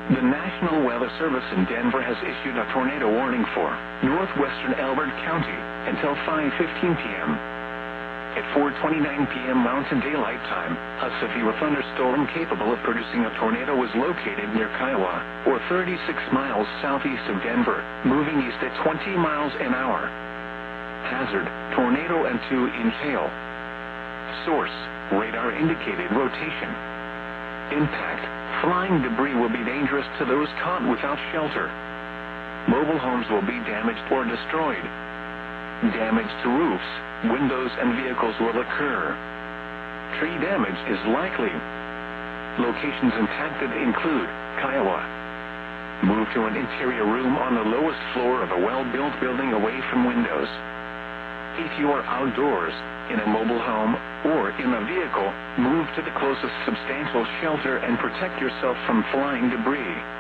The National Weather Service in Denver has issued a tornado warning for northwestern Elbert County until 5:15 p.m. At 4:29 p.m. Mountain Daylight Time, a severe thunderstorm capable of producing a tornado was located near Kiowa, or 36 miles southeast of Denver, moving east at 20 miles an hour. Hazard, tornado and 2 inch hail. Source, radar indicated rotation. Impact, flying debris will be dangerous to those caught without shelter. Mobile homes will be damaged or destroyed. Damage to roofs, windows, and vehicles will occur. Tree damage is likely. Locations impacted include Kiowa. Move to an interior room on the lowest floor of a well-built building away from windows. If you are outdoors, in a mobile home, or in a vehicle, move to the closest substantial shelter and protect yourself from flying debris.